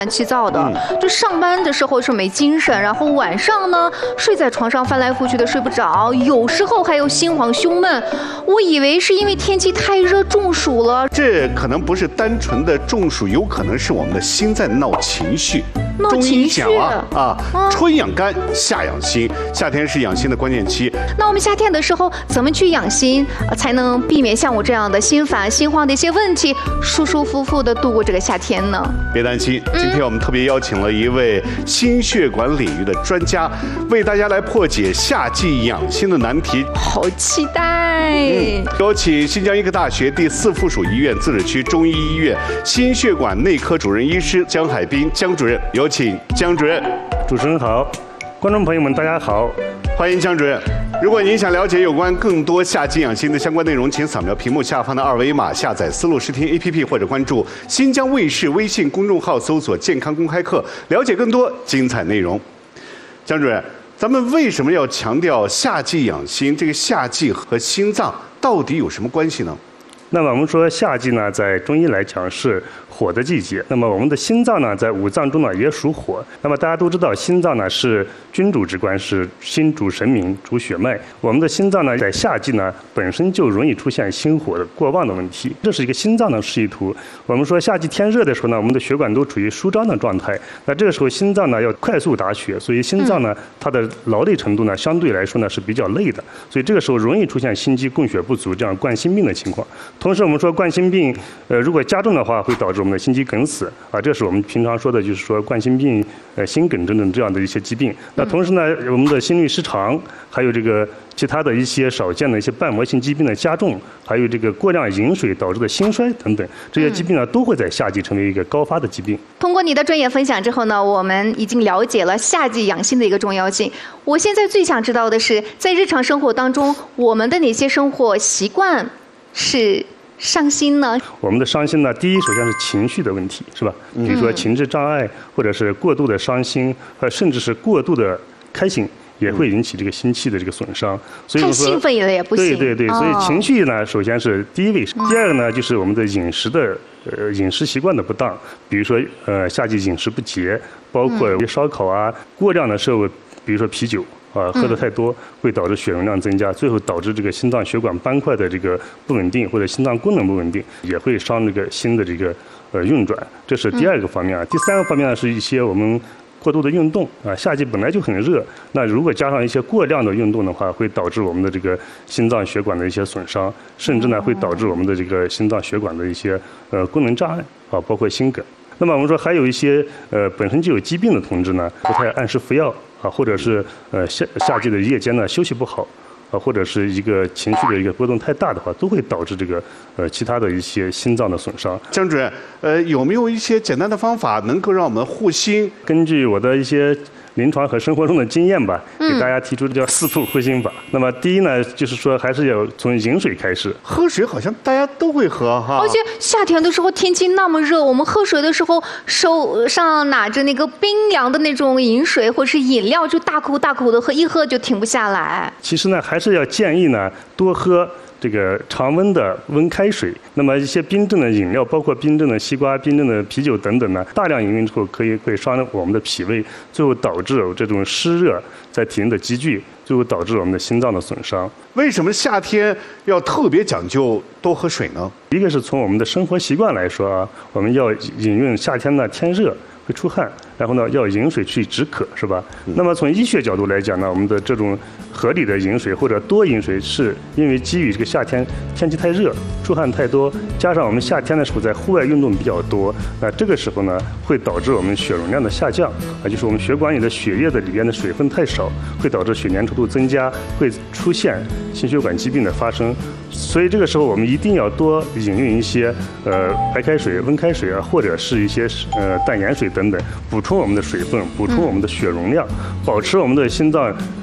气躁的，就上班的时候是没精神，然后晚上呢睡在床上翻来覆去的睡不着，有时候还有心慌胸闷。我以为是因为天气太热中暑了， 这可能不是单纯的中暑，有可能是我们的心在闹情绪。 闹情绪春养肝，夏养心，夏天是养心的关键期。 那我们夏天的时候怎么去养心，才能避免像我这样的心烦心慌的一些问题，舒舒服服的度过这个夏天呢？ 别担心，今天我们特别邀请了一位心血管领域的专家，为大家来破解夏季养心的难题。 好期待！ 有请新疆医科大学第4附属医院自治区中医医院心血管内科主任医师江海滨江主任，有请江主任。 主持人好，观众朋友们大家好， 欢迎江主任。如果您想了解有关更多夏季养心的相关内容，请扫描屏幕下方的2维码，下载丝路视听 APP 或者关注新疆卫视微信公众号，搜索健康公开课，了解更多精彩内容。江主任，咱们为什么要强调夏季养心？这个夏季和心脏到底有什么关系呢？ 那么我们说夏季呢，在中医来讲是火的季节。那么我们的心脏呢，在五脏中呢也属火。那么大家都知道，心脏呢是君主之官，是心主神明，主血脉。我们的心脏呢，在夏季呢本身就容易出现心火的过旺的问题，这是一个心脏的示意图。我们说夏季天热的时候呢，我们的血管都处于舒张的状态。那这个时候心脏呢要快速打血，所以心脏呢它的劳累程度呢相对来说呢是比较累的，所以这个时候容易出现心肌供血不足这样冠心病的情况。同时我们说冠心病，如果加重的话，会导致我们的心肌梗死啊，这是我们平常说的，就是说冠心病、心梗等等这样的一些疾病。那同时呢，我们的心律失常，还有这个其他的一些少见的一些瓣膜性疾病的加重，还有这个过量饮水导致的心衰等等，这些疾病呢都会在夏季成为一个高发的疾病。 通过你的专业分享之后呢，我们已经了解了夏季养心的一个重要性。我现在最想知道的是，在日常生活当中，我们的哪些生活习惯是伤心呢？我们的伤心呢，第一首先是情绪的问题，是吧？比如说情志障碍，或者是过度的伤心，甚至是过度的开心，也会引起这个心气的这个损伤。所以太兴奋了也不行。 对，所以情绪呢，首先是第一位。第二个呢，就是我们的饮食习惯的不当，比如说夏季饮食不节，包括烧烤啊，过量的摄入，比如说啤酒。喝得太多会导致血容量增加，最后导致这个心脏血管斑块的这个不稳定，或者心脏功能不稳定，也会伤这个心的这个运转。这是第二个方面啊。第三个方面呢，是一些我们过度的运动啊。夏季本来就很热，那如果加上一些过量的运动的话，会导致我们的这个心脏血管的一些损伤，甚至呢会导致我们的这个心脏血管的一些功能障碍啊，包括心梗。那么我们说还有一些本身就有疾病的同志呢，不太按时服药啊，或者是夏季的夜间呢休息不好啊，或者是一个情绪的一个波动太大的话，都会导致这个其他的一些心脏的损伤。 江主任，有没有一些简单的方法能够让我们护心？ 根据我的一些临床和生活中的经验吧，给大家提出的叫4步护心法。那么第一呢，就是说还是要从饮水开始。 喝水好像大家都会喝哈。 而且夏天的时候天气那么热，我们喝水的时候手上拿着那个冰凉的那种饮水或是饮料，就大口大口的喝，一喝就停不下来。 其实呢，还是要建议呢多喝这个常温的温开水。那么一些冰镇的饮料，包括冰镇的西瓜、冰镇的啤酒等等呢，大量饮用之后会伤我们的脾胃，最后导致这种湿热在体内的积聚，最后导致我们的心脏的损伤。 为什么夏天要特别讲究多喝水呢？ 一个是从我们的生活习惯来说啊，我们要饮用夏天呢天热会出汗，然后呢要饮水去止渴，是吧？那么从医学角度来讲呢，我们的这种合理的饮水或者多饮水，是因为基于这个夏天天气太热，出汗太多，加上我们夏天的时候在户外运动比较多，那这个时候呢会导致我们血容量的下降啊，就是我们血管里的血液的里边的水分太少，会导致血粘稠度增加，会出现心血管疾病的发生。所以这个时候我们一定要多饮用一些白开水、温开水啊，或者是一些淡盐水等等，补充我们的水分，补充我们的血容量，保持我们的心脏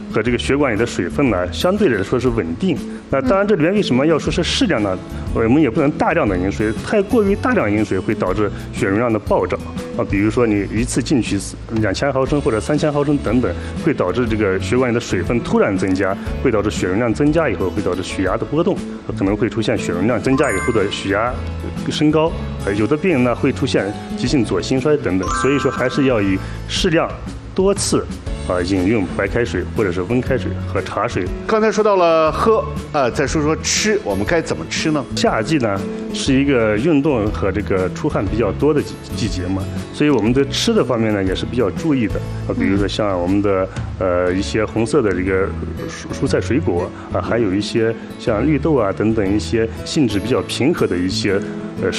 和这个血管里的水分呢，相对来说是稳定。那当然，这里面为什么要说是适量呢？我们也不能大量的饮水，太过于大量饮水会导致血容量的暴涨啊。比如说你一次进去2000毫升或者3000毫升等等，会导致这个血管里的水分突然增加，会导致血容量增加以后会导致血压的波动，可能会出现血容量增加以后的血压升高。有的病人呢会出现急性左心衰等等，所以说还是要以适量多次饮用白开水或者是温开水和茶水。 刚才说到了喝，再说说吃，我们该怎么吃呢？ 夏季呢是一个运动和这个出汗比较多的季节嘛，所以我们在吃的方面呢也是比较注意的比如说像我们的一些红色的这个蔬菜水果还有一些像绿豆等等一些性质比较平和的一些